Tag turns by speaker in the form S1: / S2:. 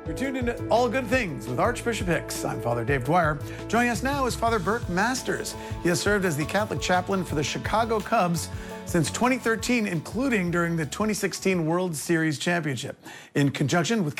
S1: You're tuned into All Good Things with Archbishop Hicks. I'm Father Dave Dwyer. Joining us now is Father Burke Masters. He has served as the Catholic chaplain for the Chicago Cubs since 2013, including during the 2016 World Series Championship. In conjunction with